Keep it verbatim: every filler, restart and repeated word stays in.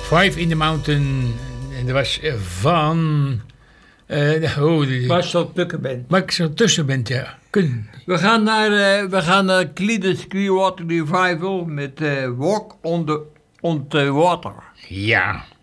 Five in the Mountain. En dat was van... Uh, oh, die, Marcel Tukkenband. Marcel Tussenband, ja. Kun. We gaan naar, uh, we gaan naar Creedence Clearwater Revival met uh, Walk on the, on the Water. Ja.